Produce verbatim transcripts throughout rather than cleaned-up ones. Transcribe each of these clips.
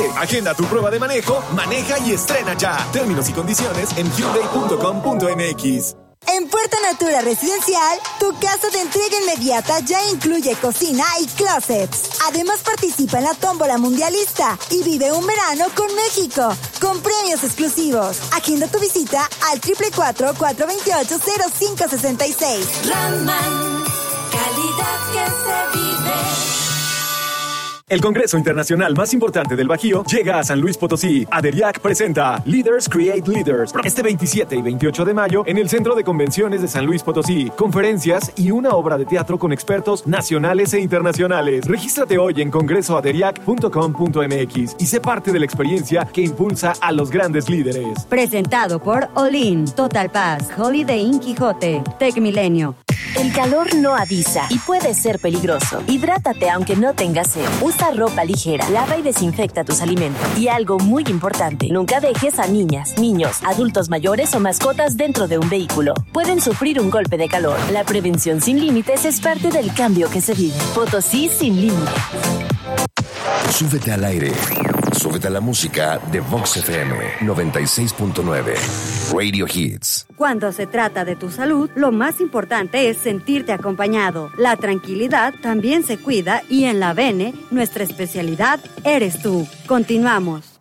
Agenda tu prueba de manejo, maneja y estrena ya. Términos y condiciones en hyundai punto com punto m x. En Puerto Natura Residencial, tu casa de entrega inmediata ya incluye cocina y closets. Además participa en la tómbola mundialista y vive un verano con México, con premios exclusivos. Agenda tu visita al cuatro cuatro cuatro, cuatro dos ocho, cero cinco seis seis. Landman, calidad que se vive. El Congreso Internacional más importante del Bajío llega a San Luis Potosí. ADERIAC presenta Leaders Create Leaders este veintisiete y veintiocho de mayo en el Centro de Convenciones de San Luis Potosí. Conferencias y una obra de teatro con expertos nacionales e internacionales. Regístrate hoy en congreso aderiac punto com punto m x y sé parte de la experiencia que impulsa a los grandes líderes. Presentado por All-in, Total Pass, Holiday Inn Quijote, Tech Milenio. El calor no avisa y puede ser peligroso. Hidrátate aunque no tengas sed. Usa ropa ligera, lava y desinfecta tus alimentos. Y algo muy importante, nunca dejes a niñas, niños, adultos mayores o mascotas dentro de un vehículo. Pueden sufrir un golpe de calor. La prevención sin límites es parte del cambio que se vive. Potosí sin límites. Súbete al aire. Súbete a la música de Vox F M noventa y seis punto nueve. Radio Hits. Cuando se trata de tu salud, lo más importante es sentirte acompañado. La tranquilidad también se cuida y en la Bene, nuestra especialidad eres tú. Continuamos.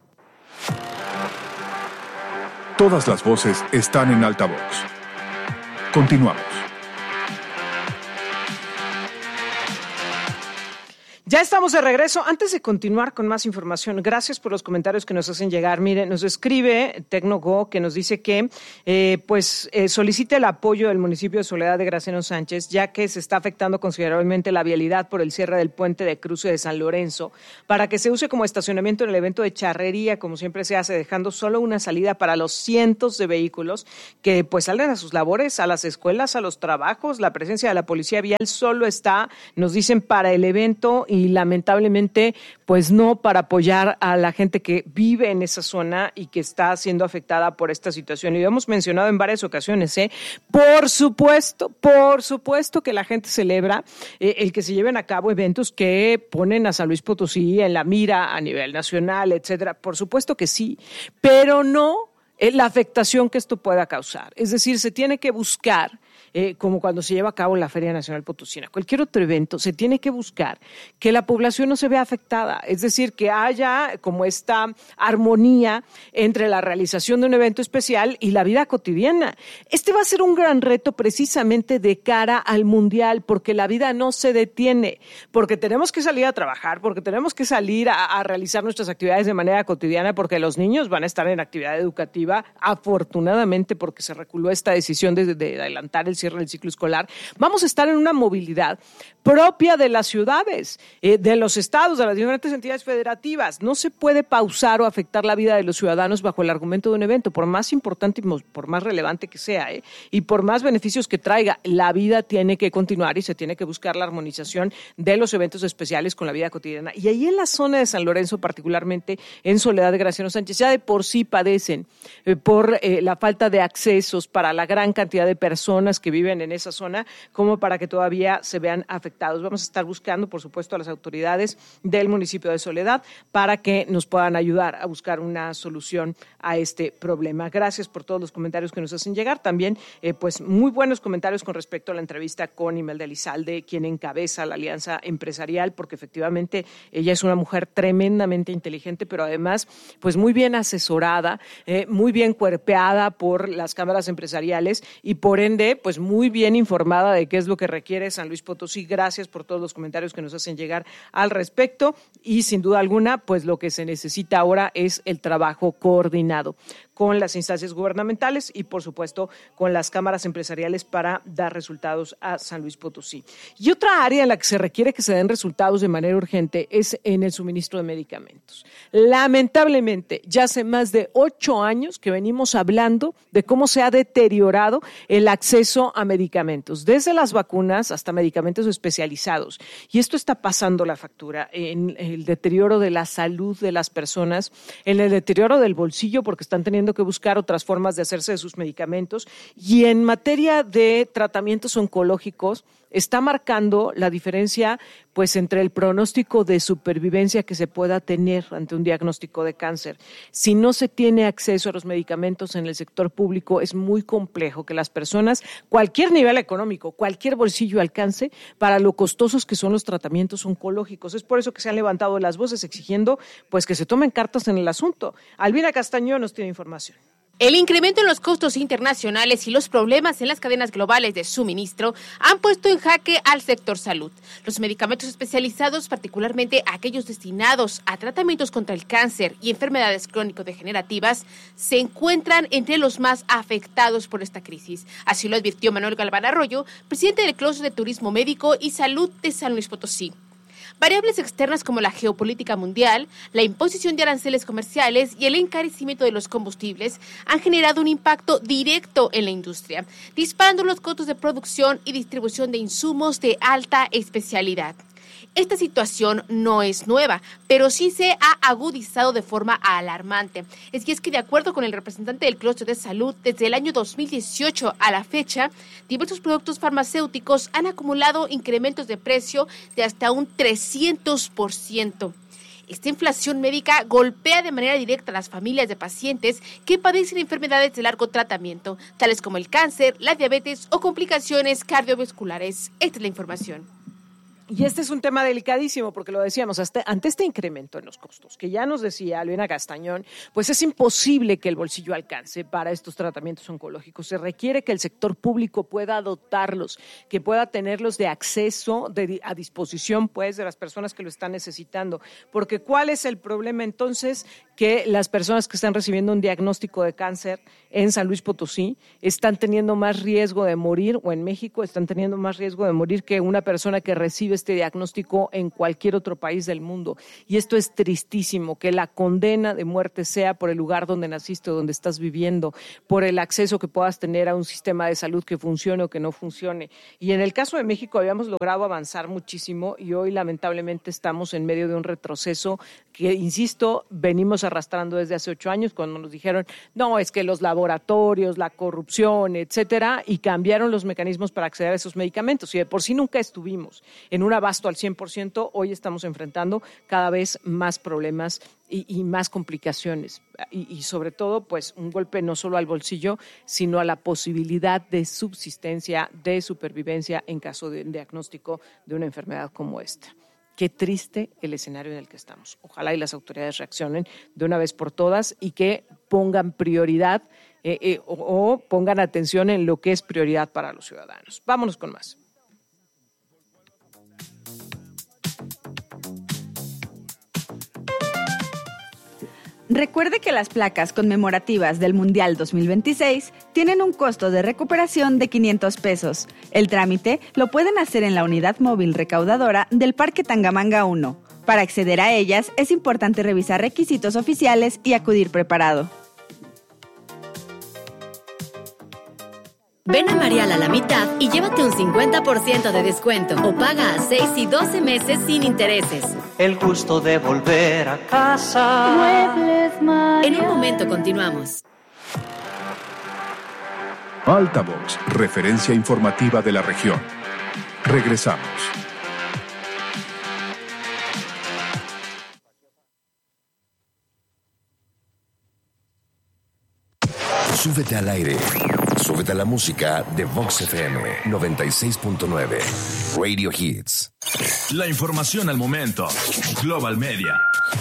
Todas las voces están en altavoz. Continuamos. Ya estamos de regreso. Antes de continuar con más información, gracias por los comentarios que nos hacen llegar. Mire, nos escribe Tecnogo que nos dice que eh, pues eh, solicita el apoyo del municipio de Soledad de Graciano Sánchez, ya que se está afectando considerablemente la vialidad por el cierre del puente de cruce de San Lorenzo, para que se use como estacionamiento en el evento de charrería, como siempre se hace, dejando solo una salida para los cientos de vehículos que pues salen a sus labores, a las escuelas, a los trabajos. La presencia de la policía vial solo está, nos dicen, para el evento y y lamentablemente pues no para apoyar a la gente que vive en esa zona y que está siendo afectada por esta situación. Y lo hemos mencionado en varias ocasiones, ¿eh? Por supuesto, por supuesto que la gente celebra eh, el que se lleven a cabo eventos que ponen a San Luis Potosí en la mira a nivel nacional, etcétera. Por supuesto que sí, pero no eh, la afectación que esto pueda causar. Es decir, se tiene que buscar Eh, como cuando se lleva a cabo la Feria Nacional Potosina, cualquier otro evento, se tiene que buscar que la población no se vea afectada, es decir, que haya como esta armonía entre la realización de un evento especial y la vida cotidiana. Este va a ser un gran reto precisamente de cara al Mundial, porque la vida no se detiene, porque tenemos que salir a trabajar, porque tenemos que salir a, a realizar nuestras actividades de manera cotidiana, porque los niños van a estar en actividad educativa, afortunadamente, porque se reculó esta decisión de, de adelantar el cierre del ciclo escolar. Vamos a estar en una movilidad propia de las ciudades, eh, de los estados, de las diferentes entidades federativas. No se puede pausar o afectar la vida de los ciudadanos bajo el argumento de un evento, por más importante y por más relevante que sea, eh, y por más beneficios que traiga. La vida tiene que continuar y se tiene que buscar la armonización de los eventos especiales con la vida cotidiana. Y ahí en la zona de San Lorenzo, particularmente en Soledad de Graciano Sánchez, ya de por sí padecen eh, por eh, la falta de accesos para la gran cantidad de personas que viven en esa zona, como para que todavía se vean afectados. Vamos a estar buscando, por supuesto, a las autoridades del municipio de Soledad para que nos puedan ayudar a buscar una solución a este problema. Gracias por todos los comentarios que nos hacen llegar. También, eh, pues, muy buenos comentarios con respecto a la entrevista con Imelda Elizalde, quien encabeza la Alianza Empresarial, porque efectivamente ella es una mujer tremendamente inteligente, pero además, pues, muy bien asesorada, eh, muy bien cuerpeada por las cámaras empresariales y, por ende, pues, muy bien informada de qué es lo que requiere San Luis Potosí. Gracias por todos los comentarios que nos hacen llegar al respecto y sin duda alguna, pues lo que se necesita ahora es el trabajo coordinado con las instancias gubernamentales y por supuesto con las cámaras empresariales para dar resultados a San Luis Potosí. Y otra área en la que se requiere que se den resultados de manera urgente es en el suministro de medicamentos. Lamentablemente, ya hace más de ocho años que venimos hablando de cómo se ha deteriorado el acceso a medicamentos, desde las vacunas hasta medicamentos especializados. Y esto está pasando la factura en el deterioro de la salud de las personas, en el deterioro del bolsillo porque están teniendo que buscar otras formas de hacerse de sus medicamentos y en materia de tratamientos oncológicos, está marcando la diferencia pues entre el pronóstico de supervivencia que se pueda tener ante un diagnóstico de cáncer. Si no se tiene acceso a los medicamentos en el sector público, es muy complejo que las personas, cualquier nivel económico, cualquier bolsillo alcance para lo costosos que son los tratamientos oncológicos. Es por eso que se han levantado las voces exigiendo pues que se tomen cartas en el asunto. Albina Castañón nos tiene información. El incremento en los costos internacionales y los problemas en las cadenas globales de suministro han puesto en jaque al sector salud. Los medicamentos especializados, particularmente aquellos destinados a tratamientos contra el cáncer y enfermedades crónico-degenerativas, se encuentran entre los más afectados por esta crisis. Así lo advirtió Manuel Galván Arroyo, presidente del Clúster de Turismo Médico y Salud de San Luis Potosí. Variables externas como la geopolítica mundial, la imposición de aranceles comerciales y el encarecimiento de los combustibles han generado un impacto directo en la industria, disparando los costos de producción y distribución de insumos de alta especialidad. Esta situación no es nueva, pero sí se ha agudizado de forma alarmante. Es que es que de acuerdo con el representante del Clúster de Salud, desde el año dos mil dieciocho a la fecha, diversos productos farmacéuticos han acumulado incrementos de precio de hasta un trescientos por ciento. Esta inflación médica golpea de manera directa a las familias de pacientes que padecen enfermedades de largo tratamiento, tales como el cáncer, la diabetes o complicaciones cardiovasculares. Esta es la información. Y este es un tema delicadísimo porque lo decíamos, hasta, ante este incremento en los costos, que ya nos decía Albina Castañón, pues es imposible que el bolsillo alcance para estos tratamientos oncológicos. Se requiere que el sector público pueda adoptarlos, que pueda tenerlos de acceso, de, a disposición pues de las personas que lo están necesitando. Porque ¿cuál es el problema entonces? Que las personas que están recibiendo un diagnóstico de cáncer en San Luis Potosí están teniendo más riesgo de morir, o en México están teniendo más riesgo de morir que una persona que recibe este diagnóstico en cualquier otro país del mundo. Y esto es tristísimo, que la condena de muerte sea por el lugar donde naciste o donde estás viviendo, por el acceso que puedas tener a un sistema de salud que funcione o que no funcione. Y en el caso de México habíamos logrado avanzar muchísimo y hoy lamentablemente estamos en medio de un retroceso que, insisto, venimos arrastrando desde hace ocho años cuando nos dijeron, no, es que los laboratorios, la corrupción, etcétera, y cambiaron los mecanismos para acceder a esos medicamentos. Y de por sí nunca estuvimos en un abasto al cien por ciento, hoy estamos enfrentando cada vez más problemas y, y más complicaciones. Y, y sobre todo, pues, un golpe no solo al bolsillo, sino a la posibilidad de subsistencia, de supervivencia en caso de un diagnóstico de una enfermedad como esta. Qué triste el escenario en el que estamos. Ojalá y las autoridades reaccionen de una vez por todas y que pongan prioridad eh, eh, o, o pongan atención en lo que es prioridad para los ciudadanos. Vámonos con más. Recuerde que las placas conmemorativas del Mundial dos mil veintiséis tienen un costo de recuperación de quinientos pesos. El trámite lo pueden hacer en la unidad móvil recaudadora del Parque Tangamanga uno. Para acceder a ellas es importante revisar requisitos oficiales y acudir preparado. Ven a Marial a la mitad y llévate un cincuenta por ciento de descuento o paga a seis y doce meses sin intereses. El gusto de volver a casa. Muebles Marial. En un momento continuamos. Altavox, referencia informativa de la región. Regresamos. Súbete al aire. Súbete a la música de Vox F M noventa y seis punto nueve. Radio Hits. La información al momento. Global Media.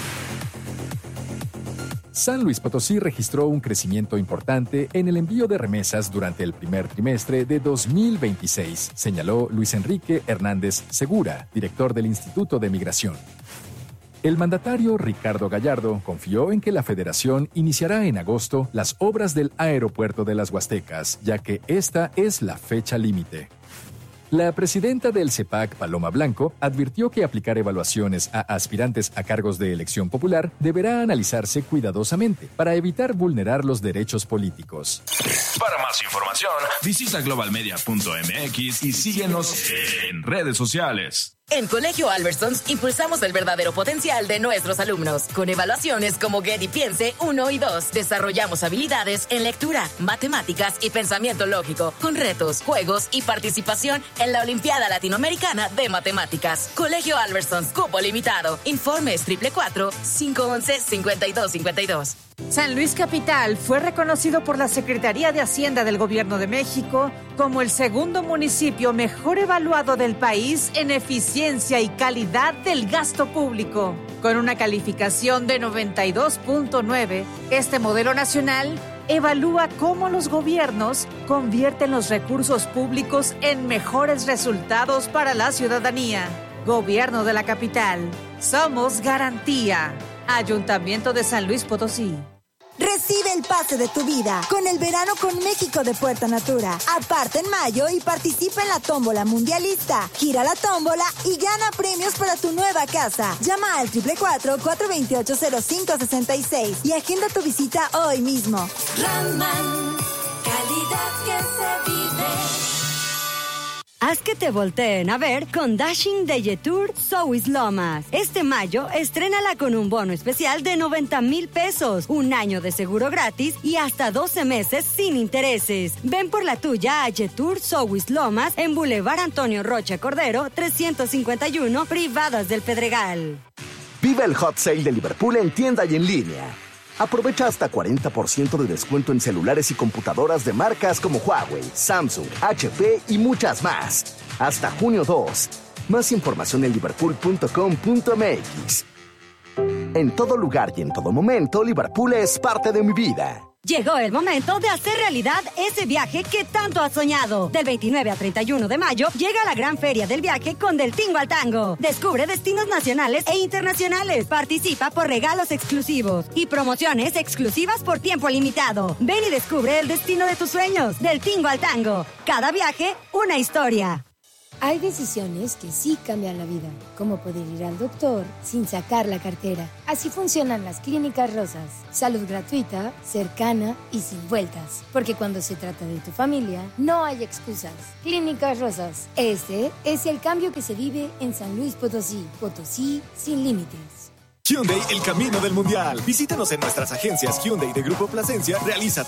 San Luis Potosí registró un crecimiento importante en el envío de remesas durante el primer trimestre de dos mil veintiséis, señaló Luis Enrique Hernández Segura, director del Instituto de Migración. El mandatario Ricardo Gallardo confió en que la Federación iniciará en agosto las obras del aeropuerto de las Huastecas, ya que esta es la fecha límite. La presidenta del CEPAC, Paloma Blanco, advirtió que aplicar evaluaciones a aspirantes a cargos de elección popular deberá analizarse cuidadosamente para evitar vulnerar los derechos políticos. Para más información, visita global media punto m x y síguenos en redes sociales. En Colegio Albertsons impulsamos el verdadero potencial de nuestros alumnos, con evaluaciones como Get y Piense uno y dos. Desarrollamos habilidades en lectura, matemáticas y pensamiento lógico, con retos, juegos y participación en la Olimpiada Latinoamericana de Matemáticas. Colegio Albertsons, cupo limitado. Informes triple cuatro, cinco once, cincuenta y dos cincuenta y dos. San Luis Capital fue reconocido por la Secretaría de Hacienda del Gobierno de México como el segundo municipio mejor evaluado del país en eficiencia y calidad del gasto público. Con una calificación de noventa y dos punto nueve, este modelo nacional evalúa cómo los gobiernos convierten los recursos públicos en mejores resultados para la ciudadanía. Gobierno de la Capital. Somos garantía. Ayuntamiento de San Luis Potosí. Recibe el pase de tu vida con el verano con México de Puerta Natura. Aparta en mayo y participa en la tómbola mundialista. Gira la tómbola y gana premios para tu nueva casa. Llama al triple cuatro, cuatro dos ocho, cero cinco seis seis y agenda tu visita hoy mismo. Raman, calidad que se vive. Haz que te volteen a ver con Dashing de Jetour Souis Lomas. Este mayo, estrénala con un bono especial de noventa mil pesos, un año de seguro gratis y hasta doce meses sin intereses. Ven por la tuya a Jetour Souis Lomas en Boulevard Antonio Rocha Cordero, trescientos cincuenta y uno, Privadas del Pedregal. Vive el Hot Sale de Liverpool en tienda y en línea. Aprovecha hasta cuarenta por ciento de descuento en celulares y computadoras de marcas como Huawei, Samsung, H P y muchas más. Hasta junio dos. Más información en liverpool punto com punto m x. En todo lugar y en todo momento, Liverpool es parte de mi vida. Llegó el momento de hacer realidad ese viaje que tanto has soñado. Del veintinueve a treinta y uno de mayo llega la gran feria del viaje con Del Tingo al Tango. Descubre destinos nacionales e internacionales. Participa por regalos exclusivos y promociones exclusivas por tiempo limitado. Ven y descubre el destino de tus sueños. Del Tingo al Tango. Cada viaje, una historia. Hay decisiones que sí cambian la vida, como poder ir al doctor sin sacar la cartera. Así funcionan las Clínicas Rosas. Salud gratuita, cercana y sin vueltas. Porque cuando se trata de tu familia, no hay excusas. Clínicas Rosas. Ese es el cambio que se vive en San Luis Potosí. Potosí sin límites. Hyundai, el camino del mundial. Visítanos en nuestras agencias Hyundai de Grupo Plasencia. Realiza